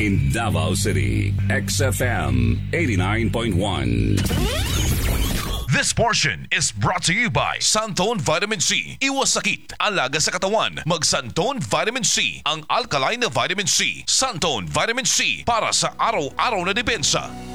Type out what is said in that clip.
In Davao City, XFM 89.1. This portion is brought to you by Santone Vitamin C. Iwas sakit, alaga sa katawan. Mag Santone Vitamin C, ang alkaline na vitamin C. Santone Vitamin C, para sa araw-araw na depensa.